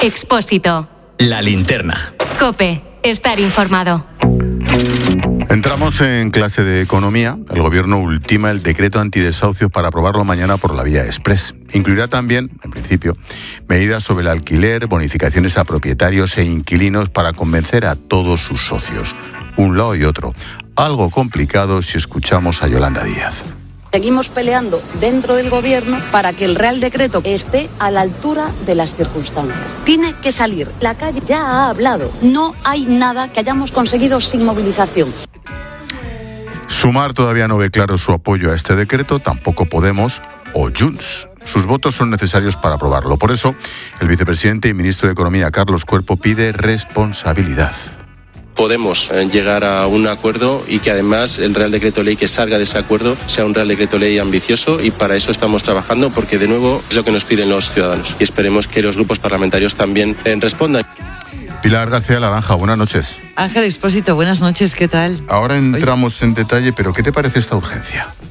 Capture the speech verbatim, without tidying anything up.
Expósito. La linterna. COPE. Estar informado. Entramos en clase de economía. El gobierno ultima el decreto antidesahucios para aprobarlo mañana por la vía exprés. Incluirá también, en principio, medidas sobre el alquiler, bonificaciones a propietarios e inquilinos para convencer a todos sus socios. Un lado y otro. Algo complicado si escuchamos a Yolanda Díaz. Seguimos peleando dentro del gobierno para que el Real Decreto esté a la altura de las circunstancias. Tiene que salir. La calle ya ha hablado. No hay nada que hayamos conseguido sin movilización. Sumar todavía no ve claro su apoyo a este decreto, tampoco Podemos o Junts. Sus votos son necesarios para aprobarlo. Por eso, el vicepresidente y ministro de Economía, Carlos Cuerpo, pide responsabilidad. Podemos llegar a un acuerdo y que además el Real Decreto Ley que salga de ese acuerdo sea un Real Decreto Ley ambicioso, y para eso estamos trabajando, porque de nuevo es lo que nos piden los ciudadanos y esperemos que los grupos parlamentarios también eh, respondan. Pilar García Laranja, buenas noches. Ángel Expósito, buenas noches, ¿qué tal? Ahora entramos Oye. en detalle, pero ¿qué te parece esta urgencia?